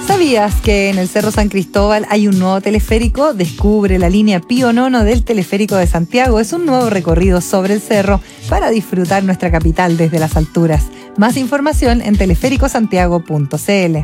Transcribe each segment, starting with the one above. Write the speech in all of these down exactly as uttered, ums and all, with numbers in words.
¿Sabías que en el Cerro San Cristóbal hay un nuevo teleférico? Descubre la línea Pío Nono del Teleférico de Santiago. Es un nuevo recorrido sobre el cerro para disfrutar nuestra capital desde las alturas. Más información en teleférico santiago punto c l.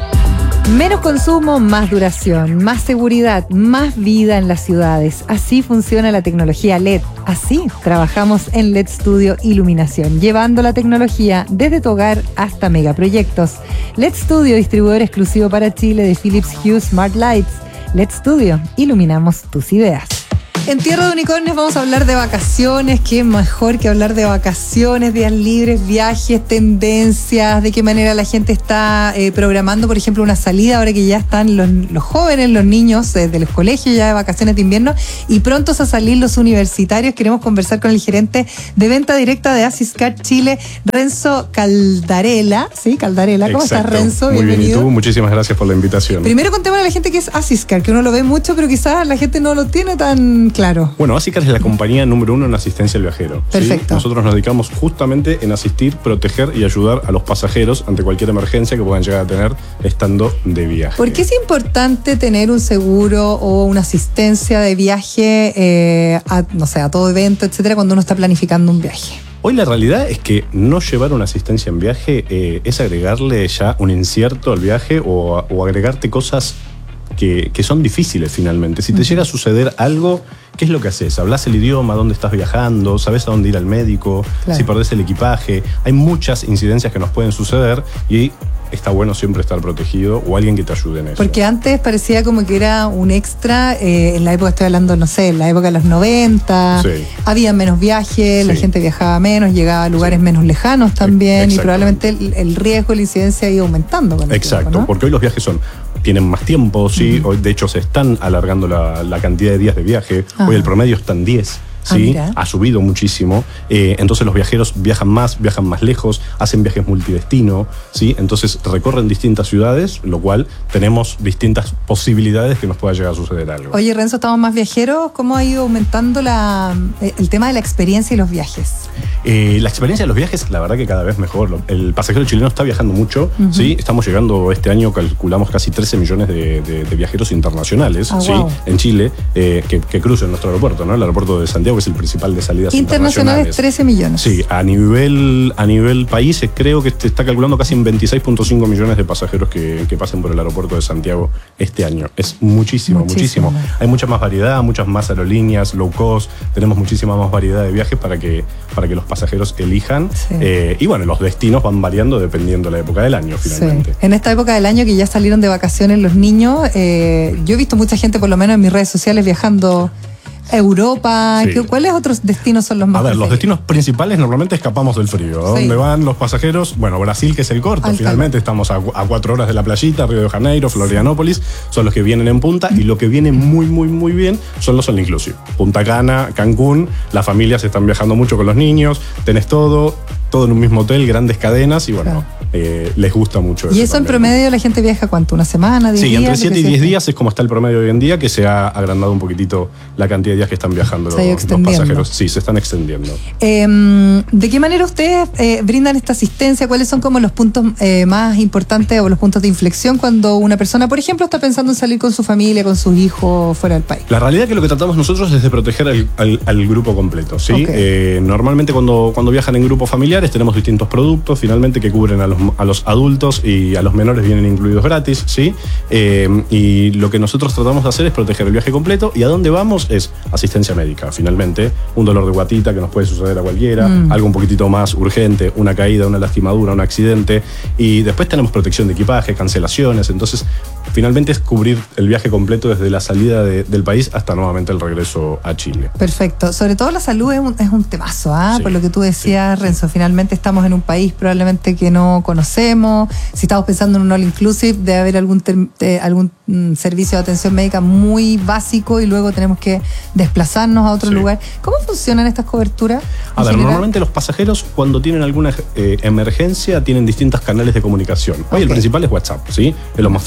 Menos consumo, más duración, más seguridad, más vida en las ciudades. Así funciona la tecnología L E D. Así trabajamos en L E D Studio Iluminación, llevando la tecnología desde tu hogar hasta megaproyectos. L E D Studio, distribuidor exclusivo para Chile de Philips Hue Smart Lights. L E D Studio, iluminamos tus ideas. En Tierra de Unicornios vamos a hablar de vacaciones. Qué mejor que hablar de vacaciones, días libres, viajes, tendencias, de qué manera la gente está eh, programando, por ejemplo, una salida ahora que ya están los, los jóvenes, los niños eh, de los colegios ya de vacaciones de invierno y prontos a salir los universitarios. Queremos conversar con el gerente de venta directa de Asiscar Chile, Renzo Caldarella. Sí, Caldarella. ¿Cómo Exacto. estás, Renzo? Muy Bienvenido. bien, ¿y tú? Muchísimas gracias por la invitación. Primero contémosle a la gente qué es Asiscar, que uno lo ve mucho, pero quizás la gente no lo tiene tan claro. Bueno, Asiscar es la compañía número uno en asistencia al viajero. Perfecto. ¿sí? Nosotros nos dedicamos justamente en asistir, proteger y ayudar a los pasajeros ante cualquier emergencia que puedan llegar a tener estando de viaje. ¿Por qué es importante tener un seguro o una asistencia de viaje, eh, a, no sé, a todo evento, etcétera, cuando uno está planificando un viaje? Hoy la realidad es que no llevar una asistencia en viaje eh, es agregarle ya un incierto al viaje o, o agregarte cosas que, que son difíciles finalmente. Si te uh-huh. llega a suceder algo, ¿qué es lo que haces? ¿Hablas el idioma? ¿Dónde estás viajando? ¿Sabes a dónde ir al médico? Claro. Si perdés el equipaje. Hay muchas incidencias que nos pueden suceder y está bueno siempre estar protegido o alguien que te ayude en eso. Porque antes parecía como que era un extra, eh, en la época, estoy hablando, no sé, en la época de los noventa, sí. había menos viajes, sí. la gente viajaba menos, llegaba a lugares sí. menos lejanos también y probablemente el, el riesgo, la incidencia ha ido aumentando con el Exacto, tiempo, ¿no? Porque hoy los viajes son... tienen más tiempo, sí. Uh-huh. Hoy, de hecho, se están alargando la, la cantidad de días de viaje. Uh-huh. Hoy el promedio está en diez. ¿sí? Ah, ha subido muchísimo. Eh, entonces los viajeros viajan más, viajan más lejos, hacen viajes multidestino, ¿sí? Entonces recorren distintas ciudades, lo cual tenemos distintas posibilidades que nos pueda llegar a suceder algo. Oye, Renzo, estamos más viajeros. ¿Cómo ha ido aumentando la, el tema de la experiencia y los viajes? Eh, la experiencia de los viajes, la verdad que cada vez mejor. El pasajero chileno está viajando mucho, uh-huh. ¿sí? Estamos llegando este año, calculamos casi trece millones de, de, de viajeros internacionales, ah, ¿sí? Wow. En Chile, eh, que, que cruzan nuestro aeropuerto, ¿no? El aeropuerto de Santiago, que es el principal de salidas internacionales. Internacionales, trece millones. Sí, a nivel, a nivel países creo que se está calculando casi en veintiséis punto cinco millones de pasajeros que, que pasen por el aeropuerto de Santiago este año. Es muchísimo, muchísimo, muchísimo. Hay mucha más variedad, muchas más aerolíneas, low cost, tenemos muchísima más variedad de viajes para que, para que los pasajeros elijan. Sí. Eh, y bueno, los destinos van variando dependiendo de la época del año, finalmente. Sí. En esta época del año que ya salieron de vacaciones los niños, eh, yo he visto mucha gente, por lo menos en mis redes sociales, viajando a Europa. Sí. ¿Cuáles otros destinos son los más? A ver, los destinos principales normalmente escapamos del frío. ¿A sí. dónde van los pasajeros? Bueno, Brasil, que es el corto, Al finalmente calor. Estamos a, a cuatro horas de la playita, Río de Janeiro, Florianópolis, sí. son los que vienen en punta, y lo que viene muy, muy, muy bien son los all inclusive. Punta Cana, Cancún, las familias están viajando mucho con los niños, tenés todo, todo en un mismo hotel, grandes cadenas, y bueno, claro. eh, les gusta mucho eso. ¿Y eso también. En promedio la gente viaja cuánto? ¿Una semana? ¿diez sí, días? Entre siete y diez días es como está el promedio hoy en día, que se ha agrandado un poquitito la cantidad de días que están viajando los, los pasajeros. Sí, se están extendiendo. Eh, ¿De qué manera ustedes eh, brindan esta asistencia? ¿Cuáles son como los puntos eh, más importantes o los puntos de inflexión cuando una persona, por ejemplo, está pensando en salir con su familia, con sus hijos fuera del país? La realidad es que lo que tratamos nosotros es de proteger al, al, al grupo completo, ¿sí? Okay. Eh, normalmente cuando, cuando viajan en grupos familiares tenemos distintos productos, finalmente, que cubren a los, a los adultos, y a los menores vienen incluidos gratis, ¿sí? Eh, y lo que nosotros tratamos de hacer es proteger el viaje completo, y a dónde vamos es asistencia médica, finalmente, un dolor de guatita que nos puede suceder a cualquiera, mm. algo un poquitito más urgente, una caída, una lastimadura, un accidente, y después tenemos protección de equipaje, cancelaciones. Entonces finalmente es cubrir el viaje completo desde la salida de, del país hasta nuevamente el regreso a Chile. Perfecto. Sobre todo la salud es un, es un temazo, ¿ah? Sí, por lo que tú decías, sí, Renzo, finalmente estamos en un país probablemente que no conocemos. Si estamos pensando en un all inclusive, debe haber algún, ter, eh, algún mm, servicio de atención médica muy básico, y luego tenemos que desplazarnos a otro sí. lugar. ¿Cómo funcionan estas coberturas? A ver, general? Normalmente los pasajeros, cuando tienen alguna eh, emergencia, tienen distintos canales de comunicación. Hoy okay. el principal es WhatsApp, ¿sí? Es lo más fácil encontrar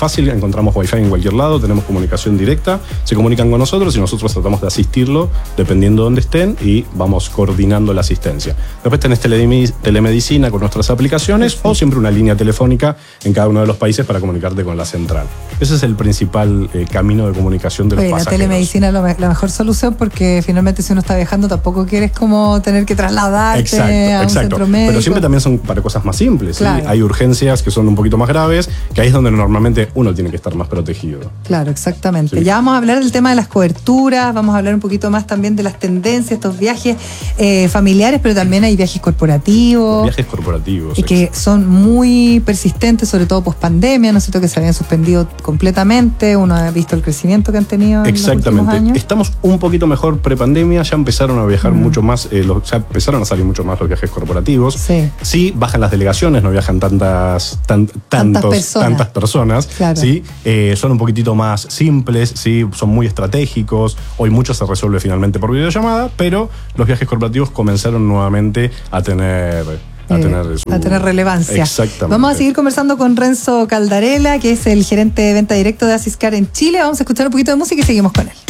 encontramos Wi-Fi en cualquier lado, tenemos comunicación directa, se comunican con nosotros y nosotros tratamos de asistirlo dependiendo de dónde estén y vamos coordinando la asistencia. Después tenés telemedicina con nuestras aplicaciones, sí, o siempre una línea telefónica en cada uno de los países para comunicarte con la central. Ese es el principal eh, camino de comunicación de los Oye, pasajeros. La telemedicina es la mejor solución porque finalmente si uno está viajando tampoco quieres como tener que trasladarte exacto, a un exacto. centro médico. Pero siempre también son para cosas más simples. Claro. ¿sí? Hay urgencias que son un poquito más graves, que ahí es donde normalmente uno tiene que estar más protegido. Claro, exactamente. Sí. Ya vamos a hablar del tema de las coberturas, vamos a hablar un poquito más también de las tendencias, estos viajes eh, familiares, pero también hay viajes corporativos. Los viajes corporativos. Y que son muy persistentes, sobre todo post pandemia, ¿no es cierto? Que se habían suspendido completamente. Uno ha visto el crecimiento que han tenido en Exactamente. los últimos años. Estamos un poquito mejor pre-pandemia, ya empezaron a viajar mm. mucho más, eh, los, ya empezaron a salir mucho más los viajes corporativos. Sí. Sí, bajan las delegaciones, no viajan tantas, tan, tantos, tantas personas. Tantas personas claro. ¿sí? eh, son un poquitito más simples, ¿sí? Son muy estratégicos. Hoy mucho se resuelve finalmente por videollamada, pero los viajes corporativos comenzaron nuevamente a tener... A, eh, tener su... a tener relevancia. Exactamente. Vamos a seguir conversando con Renzo Caldarella, que es el gerente de venta directo de Asiscar en Chile. Vamos a escuchar un poquito de música y seguimos con él.